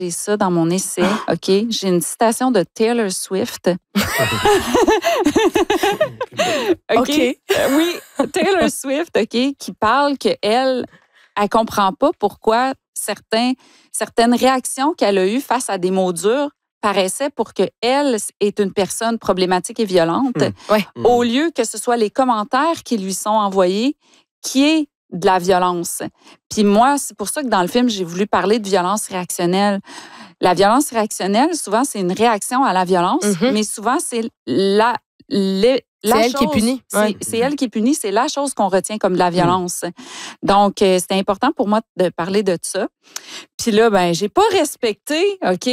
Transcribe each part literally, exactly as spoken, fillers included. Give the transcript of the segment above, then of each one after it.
J'ai ça dans mon essai, OK? J'ai une citation de Taylor Swift. OK? OK. Euh, oui, Taylor Swift, OK, qui parle qu'elle, elle ne comprend pas pourquoi certains, certaines réactions qu'elle a eues face à des mots durs paraissaient pour qu'elle est une personne problématique et violente, mmh. Ouais. au lieu que ce soit les commentaires qui lui sont envoyés qui est de la violence. Puis moi, c'est pour ça que dans le film, j'ai voulu parler de violence réactionnelle. La violence réactionnelle, souvent, c'est une réaction à la violence, Mm-hmm. mais souvent, c'est la, la, la c'est elle chose, qui est punie. C'est, Ouais. c'est elle qui est punie, c'est la chose qu'on retient comme de la violence. Mm. Donc, euh, c'était important pour moi de parler de ça. Puis là, ben, j'ai pas respecté, OK,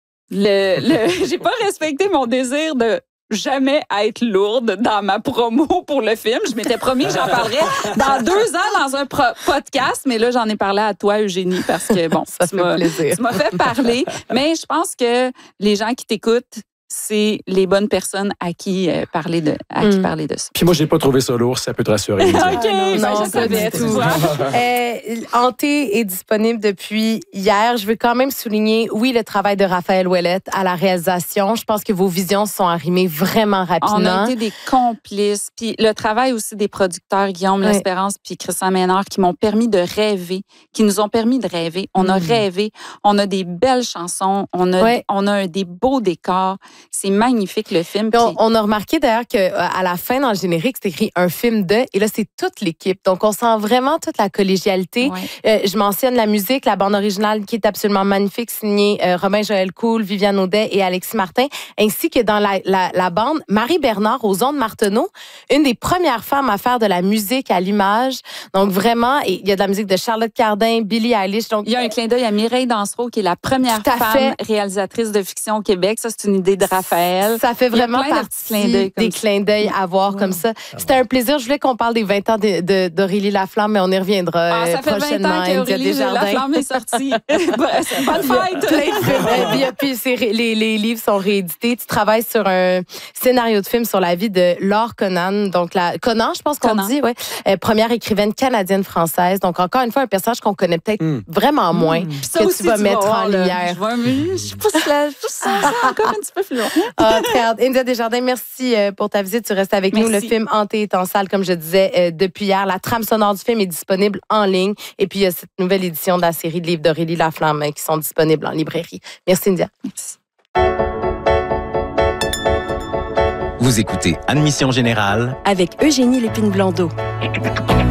le, le j'ai pas respecté mon désir de jamais être lourde dans ma promo pour le film. Je m'étais promis que j'en parlerais dans deux ans dans un pro- podcast, mais là, j'en ai parlé à toi, Eugénie, parce que, bon, ça tu, fait m'as, plaisir. tu m'as fait parler. Mais je pense que les gens qui t'écoutent, c'est les bonnes personnes à qui euh, parler de à qui Mm. parler de ça. Puis moi, j'ai pas trouvé ça lourd, ça peut te rassurer. OK, Ah, non, ben, non, je pas savais, du tu tout. vois. Euh, Hanté est disponible depuis hier. Je veux quand même souligner, oui, le travail de Raphaël Ouellette à la réalisation. Je pense que vos visions sont arrimées vraiment rapidement. On a été des complices. Puis le travail aussi des producteurs, Guillaume Ouais. L'Espérance puis Christian Ménard, qui m'ont permis de rêver, qui nous ont permis de rêver. On a Mm. rêvé. On a des belles chansons. On a, Ouais. on a des beaux décors. C'est magnifique, le film. Puis on, Puis- on a remarqué d'ailleurs qu'à la fin, dans le générique, c'est écrit un film de, et là, c'est toute l'équipe. Donc, on sent vraiment toute la collégialité. Ouais. Euh, je mentionne la musique, la bande originale qui est absolument magnifique, signée euh, Robin Joël Cool, Viviane Audet et Alexis Martin, ainsi que dans la, la, la bande, Marie Bernard aux ondes Marteneau, une des premières femmes à faire de la musique à l'image. Donc, vraiment, et il y a de la musique de Charlotte Cardin, Billie Eilish. Donc, Il y a un clin d'œil à Mireille Dansereau, qui est la première Tout à femme fait. réalisatrice de fiction au Québec. Ça, c'est une idée de Raphaël. Ça fait Il y a vraiment plein de partie petits clins d'œil comme des ça. clins d'œil à voir Ouais. comme ça. C'était un plaisir. Je voulais qu'on parle des vingt ans de, de, d'Aurélie Laflamme, mais on y reviendra Ah, euh, ça fait vingt prochainement. ans India qu'Aurélie Desjardins. Laflamme est sortie. Bonne fête! Plein de films. Euh, puis, puis c'est ré- les, les livres sont réédités. Tu travailles sur un scénario de film sur la vie de Laure Conan. Donc, la, Conan, je pense qu'on Conan. dit, ouais. Euh, première écrivaine canadienne-française. Donc, encore une fois, un personnage qu'on connaît peut-être Mm. vraiment moins, Puis ça que aussi, tu vas mettre voir, en là. lumière. Je vois, mais je pousse, la, je pousse ça, ça encore un petit peu plus loin. Ah, très hâte. India Desjardins, merci euh, pour ta visite. Tu restes avec nous. Le Merci. film Hanté est en salle, comme je disais, euh, depuis hier. La trame sonore du film est disponible en ligne. Et puis, il y a cette nouvelle édition de la série de livres d'Aurélie Laflamme euh, qui sont disponibles en librairie. Merci, India. Merci. Vous écoutez Admission Générale avec Eugénie Lépine-Blondeau.